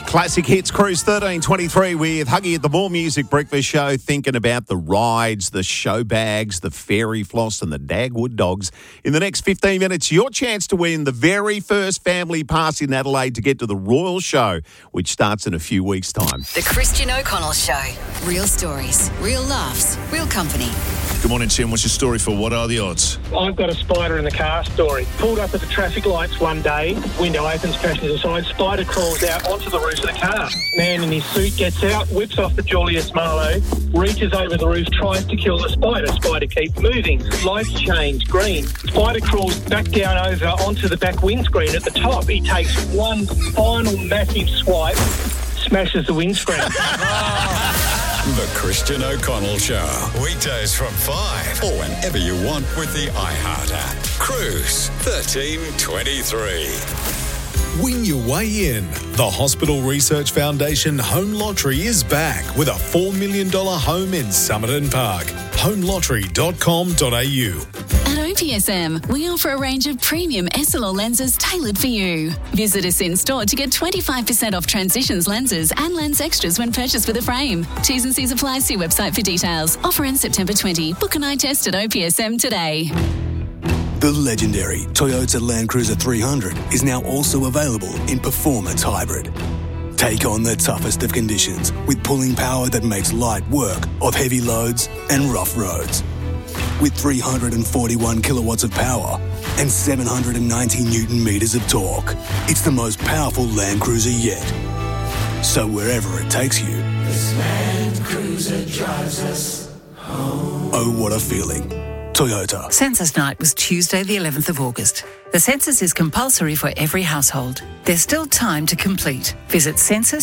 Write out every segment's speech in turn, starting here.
Classic Hits Cruise 1323 with Huggy at the More Music Breakfast Show, thinking about the rides, the show bags, the fairy floss and the Dagwood dogs. In the next 15 minutes, your chance to win the very first family pass in Adelaide to get to the Royal Show, which starts in a few weeks' time. The Christian O'Connell Show. Real stories, real laughs, real company. Good morning, Tim. What's your story for What Are the Odds? I've got a spider in the car story. Pulled up at the traffic lights one day, window opens, passenger side, spider crawls out onto the roof of the car. Man in his suit gets out, whips off the Julius Marlowe, reaches over the roof, tries to kill the spider. Spider keeps moving. Lights change, green. Spider crawls back down over onto the back windscreen at the top. He takes one final massive swipe, smashes the windscreen. The Christian O'Connell Show. Weekdays from 5 or whenever you want with the iHeart app. Cruise 1323. Win your way in. The Hospital Research Foundation Home Lottery is back with a $4 million home in Somerton Park. homelottery.com.au. At OPSM, we offer a range of premium SLR lenses tailored for you. Visit us in store to get 25% off Transitions lenses and lens extras when purchased with a frame. T's and C's apply. See website for details. Offer ends September 20. Book an eye test at OPSM today. The legendary Toyota Land Cruiser 300 is now also available in Performance Hybrid. Take on the toughest of conditions with pulling power that makes light work of heavy loads and rough roads. With 341 kilowatts of power and 790 Newton meters of torque, it's the most powerful Land Cruiser yet. So wherever it takes you, this Land Cruiser drives us home. Oh, what a feeling. Toyota. Census night was Tuesday, the 11th of August. The census is compulsory for every household. There's still time to complete. Visit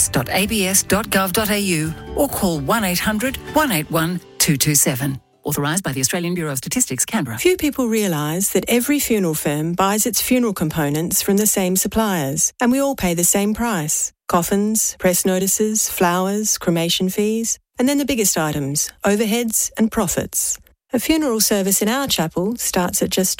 census.abs.gov.au or call 1800 181 227. Authorised by the Australian Bureau of Statistics, Canberra. Few people realise that every funeral firm buys its funeral components from the same suppliers, and we all pay the same price. Coffins, press notices, flowers, cremation fees, and then the biggest items, overheads and profits. A funeral service in our chapel starts at just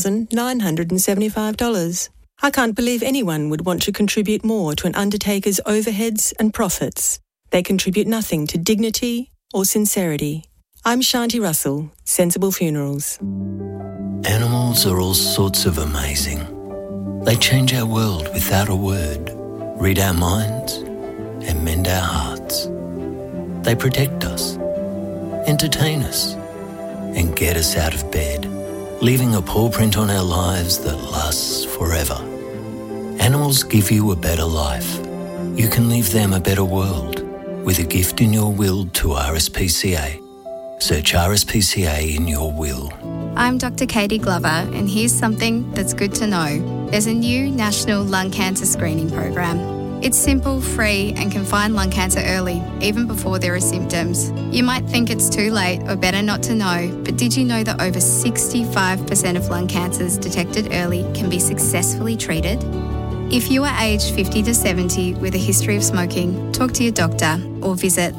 $2,975. I can't believe anyone would want to contribute more to an undertaker's overheads and profits. They contribute nothing to dignity or sincerity. I'm Shanti Russell, Sensible Funerals. Animals are all sorts of amazing. They change our world without a word, read our minds, and mend our hearts. They protect us, entertain us, and get us out of bed, leaving a paw print on our lives that lasts forever. Animals give you a better life. You can leave them a better world with a gift in your will to RSPCA. Search RSPCA in your will. I'm Dr. Katie Glover, and here's something that's good to know. There's a new national lung cancer screening program. It's simple, free, and can find lung cancer early, even before there are symptoms. You might think it's too late or better not to know, but did you know that over 65% of lung cancers detected early can be successfully treated? If you are aged 50 to 70 with a history of smoking, talk to your doctor or visit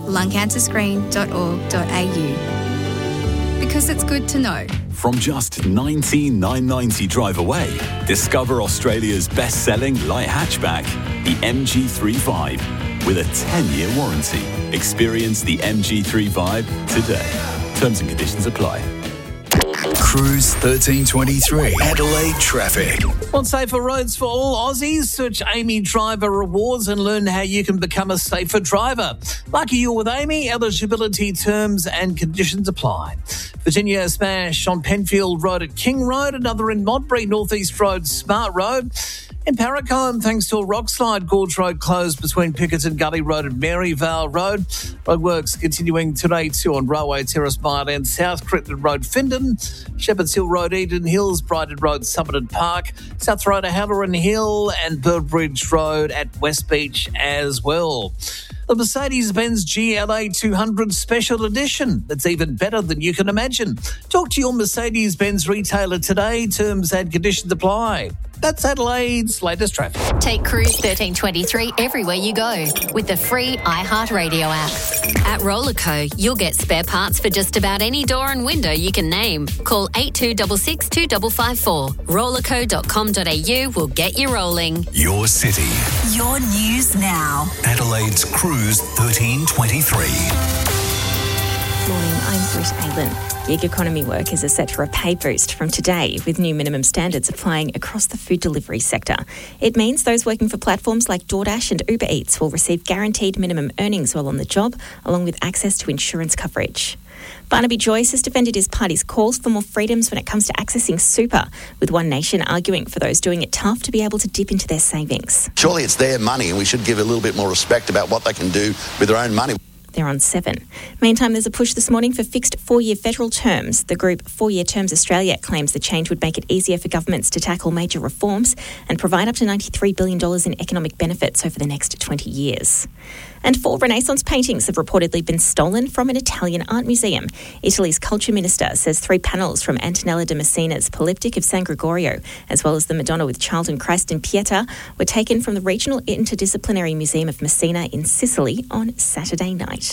lungcancerscreen.org.au. Because it's good to know. From just $19,990 drive away, discover Australia's best-selling light hatchback, the MG35, with a 10-year warranty. Experience the MG35 today. Terms and conditions apply. Cruise 1323. Adelaide traffic. On safer roads for all Aussies, search Amy Driver Rewards and learn how you can become a safer driver. Lucky you're with Amy, eligibility terms and conditions apply. Virginia smash on Penfield Road at King Road, another in Modbury, North East Road, Smart Road. In Paracombe, thanks to a rockslide, Gorge Road closed between Pickerton Gully Road and Maryvale Road. Roadworks continuing today too on Railway Terrace Mile End, South Crittenden Road, Findon, Shepherds Hill Road, Eden Hills, Brighton Road, Somerton Park, South Road to Halloran Hill and Burbridge Road at West Beach as well. The Mercedes-Benz GLA 200 Special Edition. It's even better than you can imagine. Talk to your Mercedes-Benz retailer today. Terms and conditions apply. That's Adelaide's latest traffic. Take Cruise 1323 everywhere you go with the free iHeartRadio app. At Rollerco, you'll get spare parts for just about any door and window you can name. Call 8266 2554. Rollerco.com.au will get you rolling. Your city. Your news now. Adelaide's Cruise 1323. Morning, I'm Britt Aylan. Gig economy workers are set for a pay boost from today, with new minimum standards applying across the food delivery sector. It means those working for platforms like DoorDash and Uber Eats will receive guaranteed minimum earnings while on the job, along with access to insurance coverage. Barnaby Joyce has defended his party's calls for more freedoms when it comes to accessing super, with One Nation arguing for those doing it tough to be able to dip into their savings. Surely it's their money and we should give a little bit more respect about what they can do with their own money. They're on 7. Meantime, there's a push this morning for fixed 4-year federal terms. The group 4-Year Terms Australia claims the change would make it easier for governments to tackle major reforms and provide up to $93 billion in economic benefits over the next 20 years. And 4 Renaissance paintings have reportedly been stolen from an Italian art museum. Italy's culture minister says 3 panels from Antonella de Messina's Polyptych of San Gregorio, as well as the Madonna with Child and Christ in Pieta, were taken from the Regional Interdisciplinary Museum of Messina in Sicily on Saturday night.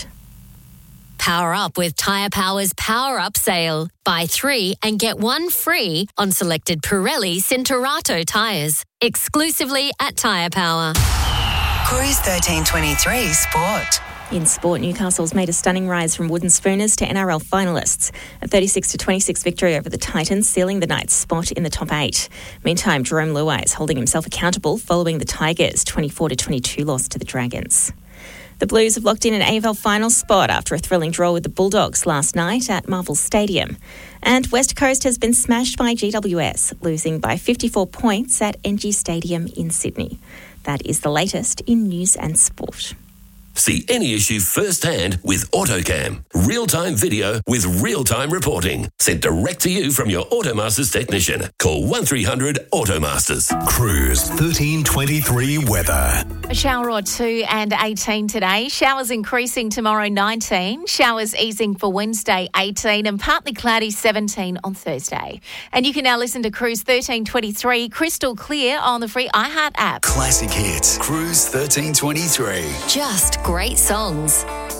Power up with Tyre Power's Power Up sale. Buy 3 and get 1 free on selected Pirelli Cinturato tyres. Exclusively at Tyre Power. Cruise 1323 Sport. In sport, Newcastle's made a stunning rise from wooden spooners to NRL finalists. A 36-26 victory over the Titans, sealing the Knights' spot in the top 8. Meantime, Jerome Luai is holding himself accountable following the Tigers' 24-22 loss to the Dragons. The Blues have locked in an AFL final spot after a thrilling draw with the Bulldogs last night at Marvel Stadium. And West Coast has been smashed by GWS, losing by 54 points at NG Stadium in Sydney. That is the latest in news and sport. See any issue firsthand with AutoCam. Real-time video with real-time reporting. Sent direct to you from your Automasters technician. Call 1300 Automasters. Cruise 1323 weather. A shower or 2 and 18 today. Showers increasing tomorrow, 19. Showers easing for Wednesday, 18. And partly cloudy, 17 on Thursday. And you can now listen to Cruise 1323 crystal clear on the free iHeart app. Classic hits. Cruise 1323. Just great songs.